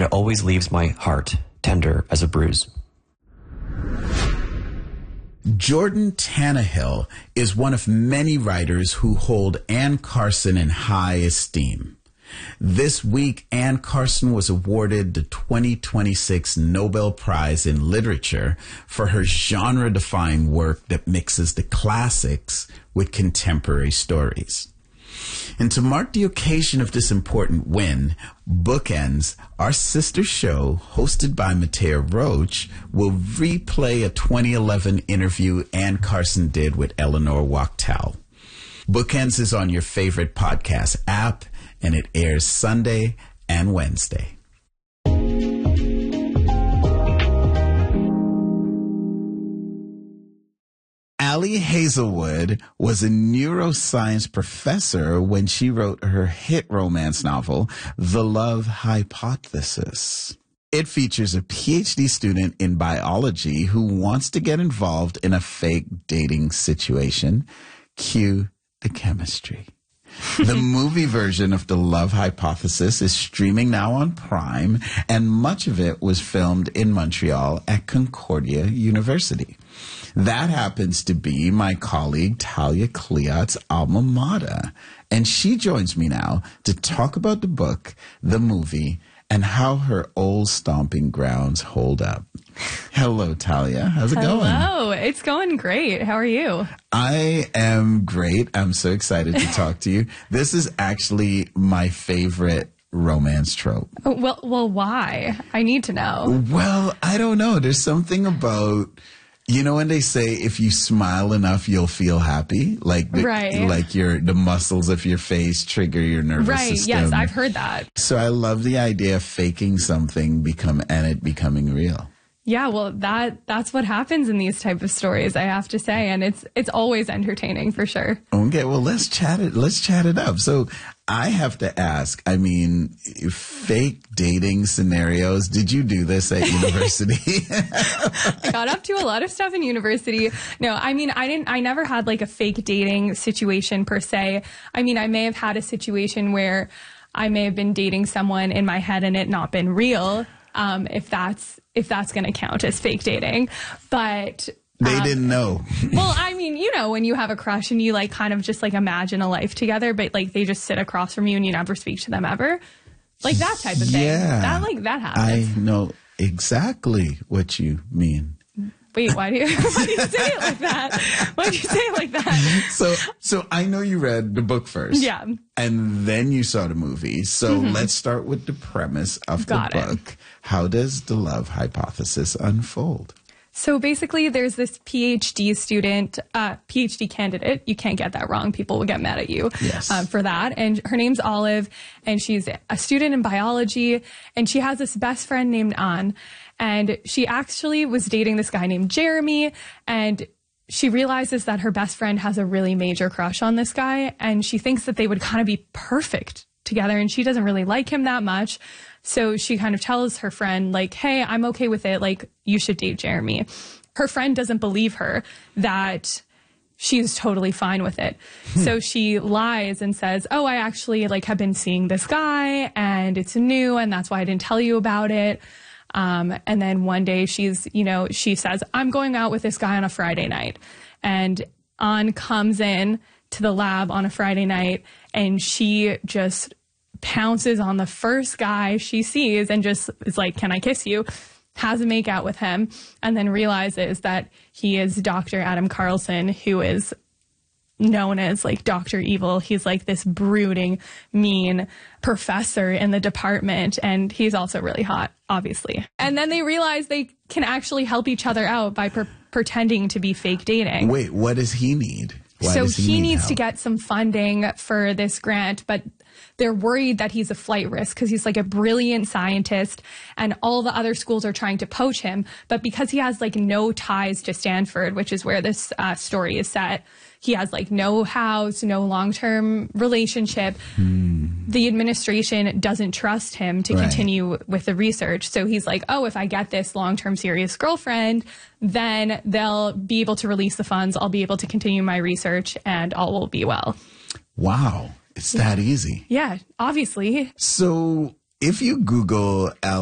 it always leaves my heart tender as a bruise. Jordan Tannehill is one of many writers who hold Anne Carson in high esteem. This week, Anne Carson was awarded the 2026 Nobel Prize in Literature for her genre-defying work that mixes the classics with contemporary stories. And to mark the occasion of this important win, Bookends, our sister show, hosted by Mattea Roach, will replay a 2011 interview Anne Carson did with Eleanor Wachtel. Bookends is on your favorite podcast app, and it airs Sunday and Wednesday. Ali Hazelwood was a neuroscience professor when she wrote her hit romance novel, The Love Hypothesis. It features a PhD student in biology who wants to get involved in a fake dating situation. Cue the chemistry. The movie version of The Love Hypothesis is streaming now on Prime, and much of it was filmed in Montreal at Concordia University. That happens to be my colleague Talia Cleot's alma mater, and she joins me now to talk about the book, the movie, and how her old stomping grounds hold up. Hello, Talia. How's it going? Hello. It's going great. How are you? I am great. I'm so excited to talk to you. This is actually my favorite romance trope. Oh, well, why? I need to know. Well, I don't know. There's something about, you know, when they say if you smile enough, you'll feel happy, like the muscles of your face trigger your nervous system. Yes, I've heard that. So I love the idea of faking something and it becoming real. Yeah, well, that's what happens in these type of stories, I have to say, and it's always entertaining for sure. Okay, well, let's chat it up. So I have to ask, I mean, fake dating scenarios. Did you do this at university? I got up to a lot of stuff in university. No, I mean, I never had like a fake dating situation per se. I mean, I may have had a situation where I may have been dating someone in my head and it not been real. If that's going to count as fake dating, but they didn't know. Well, I mean, you know, when you have a crush and you like kind of just like imagine a life together, but like they just sit across from you and you never speak to them ever, like that type of thing. Yeah, that happens. I know exactly what you mean. Wait, why do you say it like that? Why do you say it like that? So I know you read the book first. Yeah. And then you saw the movie. So let's start with the premise of the book. How does the love hypothesis unfold? So basically, there's this PhD student, PhD candidate. You can't get that wrong. People will get mad at you for that. And her name's Olive, and she's a student in biology, and she has this best friend named Anne. And she actually was dating this guy named Jeremy, and she realizes that her best friend has a really major crush on this guy, and she thinks that they would kind of be perfect together, and she doesn't really like him that much. So she kind of tells her friend, like, hey, I'm okay with it. Like, you should date Jeremy. Her friend doesn't believe her that she's totally fine with it. So she lies and says, oh, I actually like have been seeing this guy and it's new and that's why I didn't tell you about it. And then one day she says, I'm going out with this guy on a Friday night. And Anne comes in to the lab on a Friday night and she just pounces on the first guy she sees and just is like, can I kiss you? Has a make out with him and then realizes that he is Dr. Adam Carlson, who is known as like Dr. Evil. He's like this brooding, mean professor in the department. And he's also really hot, obviously. And then they realize they can actually help each other out by pretending to be fake dating. Wait, what does he need? So he needs to get some funding for this grant, but they're worried that he's a flight risk because he's like a brilliant scientist and all the other schools are trying to poach him. But because he has like no ties to Stanford, which is where this story is set, he has like no house, no long-term relationship. The administration doesn't trust him to continue with the research. So he's like, oh, if I get this long-term serious girlfriend, then they'll be able to release the funds. I'll be able to continue my research and all will be well. Wow. It's that easy. Yeah, obviously. So if you Google